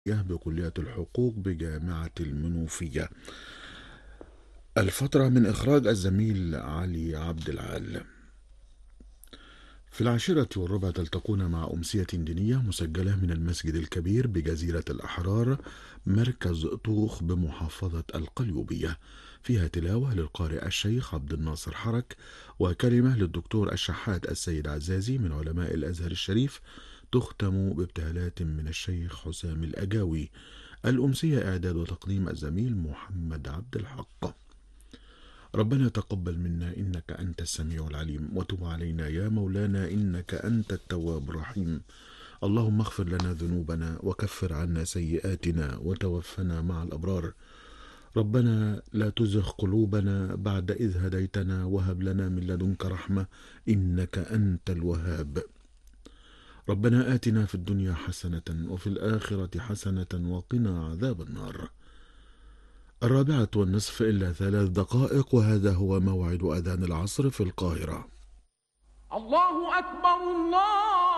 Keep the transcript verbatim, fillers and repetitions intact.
بكلية الحقوق بجامعة المنوفية. الفترة من إخراج الزميل علي عبد العال. في العاشرة والربع تلتقون مع أمسية دينية مسجلة من المسجد الكبير بجزيرة الأحرار مركز طوخ بمحافظة القليوبية، فيها تلاوة للقارئ الشيخ عبد الناصر حرك، وكلمة للدكتور الشحات السيد عزازي من علماء الأزهر الشريف، تختم بابتهالات من الشيخ حسام الأجاوي. الأمسية إعداد وتقديم الزميل محمد عبد الحق. ربنا تقبل منا إنك أنت السميع العليم، وتب علينا يا مولانا إنك أنت التواب الرحيم. اللهم اغفر لنا ذنوبنا وكفر عنا سيئاتنا وتوفنا مع الأبرار. ربنا لا تزغ قلوبنا بعد إذ هديتنا وهب لنا من لدنك رحمة إنك أنت الوهاب. ربنا آتنا في الدنيا حسنة وفي الآخرة حسنة وقنا عذاب النار. الرابعة والنصف إلا ثلاث دقائق، وهذا هو موعد أذان العصر في القاهرة. الله أكبر الله